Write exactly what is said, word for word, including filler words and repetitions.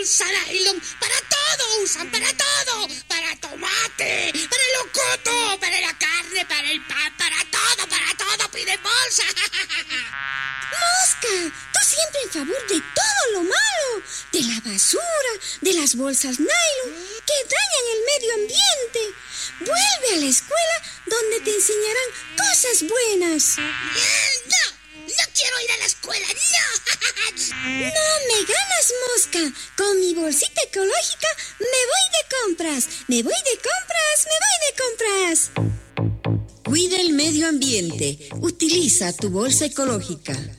bolsa nylon. Para todo usan, para todo. Para tomate, para el locoto, para la carne, para el pan, para todo, para todo. Piden bolsa. Mosca, tú siempre en favor de todo lo malo. De la basura, de las bolsas nylon, que dañan el medio ambiente. Vuelve a la escuela donde te enseñarán cosas buenas. No, no quiero ir a la escuela, no. No me ganas, Mosca. Con mi bolsita ecológica me voy de compras. Me voy de compras, me voy de compras. Cuida el medio ambiente. Utiliza tu bolsa ecológica.